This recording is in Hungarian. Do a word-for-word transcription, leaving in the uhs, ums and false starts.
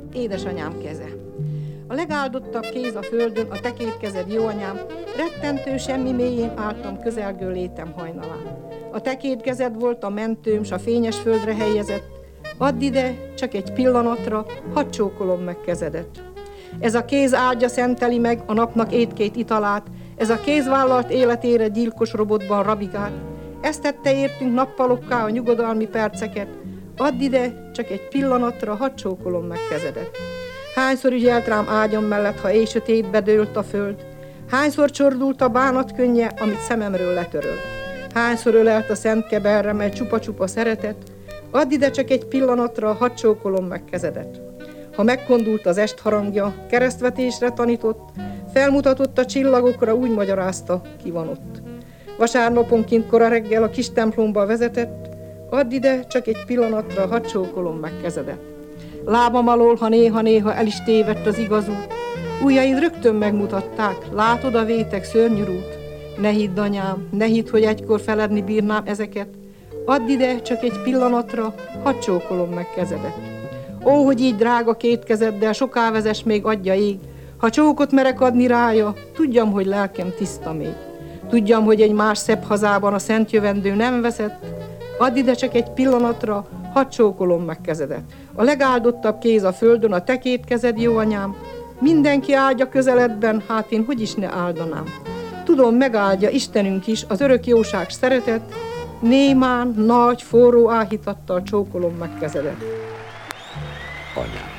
édesanyám keze. A legáldottabb kéz a földön, a te két kezed, jó anyám, rettentő semmi mélyén álltam közelgő létem hajnalán. A te két kezed volt a mentőm, s a fényes földre helyezett, add ide, csak egy pillanatra, hadd csókolom meg kezedet. Ez a kéz áldja szenteli meg a napnak étkét italát, ez a kéz vállalt életére gyilkos robotban rabigát, ezt tette értünk nappalokká a nyugodalmi perceket, add ide, csak egy pillanatra, hadd csókolom meg kezedet. Hányszor ügyelt rám ágyam mellett, ha éj sötétbe dőlt a föld, hányszor csordult a bánat könnye, amit szememről letörölt. Hányszor ölelt a szent keberre, mely csupa-csupa szeretet, add ide csak egy pillanatra, hadd csókolom meg kezedet. Ha megkondult az est harangja, keresztvetésre tanított, felmutatott a csillagokra, úgy magyarázta, ki van ott. Vasárnaponként kora reggel a kis templomba vezetett, add ide csak egy pillanatra, hadd csókolom meg kezedet. Lábam alól, ha néha-néha el is tévedt az igaz út, ujjaid rögtön megmutatták, látod a vétek szörnyű rút. Ne hidd, anyám, ne hidd, hogy egykor feledni bírnám ezeket, add ide csak egy pillanatra, hadd csókolom meg kezedet. Ó, hogy így drága két kezeddel soká vezess még adja ég, ha csókot merek adni rája, tudjam, hogy lelkem tiszta még. Tudjam, hogy egy más szebb hazában a szent jövendő nem veszett, add ide csak egy pillanatra, hadd csókolom meg kezedet. A legáldottabb kéz a földön, a te két kezed, jó anyám, mindenki áldja közeledben, hát én hogy is ne áldanám. Tudom, megáldja Istenünk is, az örök jóság szeretet, némán, nagy, forró áhítattal csókolom meg kezedet. Anyám.